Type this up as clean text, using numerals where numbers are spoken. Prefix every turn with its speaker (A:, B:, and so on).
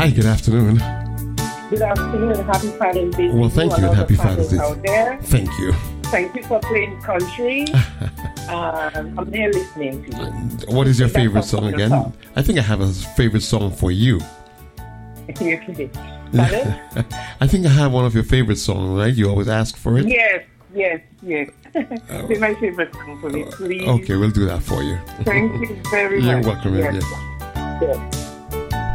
A: Hi, good afternoon.
B: Good afternoon. Happy Father's Day.
A: Well, thank you, and happy Father's Day.
B: Out there.
A: Thank you.
B: Thank you for playing country. I'm here listening to you.
A: What is your favorite song again? I think I have a favorite song for you.
B: Pardon?
A: I think I have one of your favorite songs, right? You always ask for it?
B: Yes. It's my favorite song for me, please.
A: Okay, we'll do that for you.
B: Thank you very much.
A: You're welcome. Yes.
B: Yes.